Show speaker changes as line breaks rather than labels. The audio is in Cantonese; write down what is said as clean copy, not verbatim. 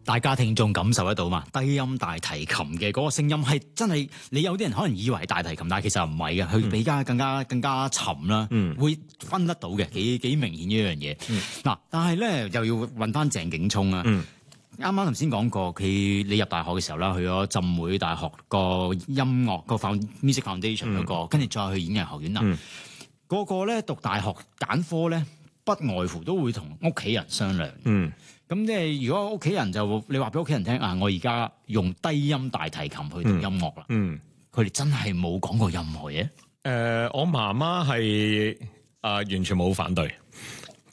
大家聽眾感受得到嘛？低音大提琴嘅嗰個聲音係真係，你有啲人可能以為係大提琴，但係其實唔係嘅，佢比較更加沉啦，會分得到嘅，幾明顯呢樣嘢。嗱，但係咧又要揾翻鄭景聰啊。啱啱頭先講過，你入大學嘅時候啦，去咗浸會大學個音樂個 music foundation 嗰個，跟住再去演藝學院嗱。個個咧讀大學揀科咧，不外乎都會同屋企人商量。咁即係如果屋企人就你話俾屋企人聽啊，我而家用低音大提琴去讀音樂啦。佢哋真係冇講過任何嘢。
我媽媽係完全冇反對。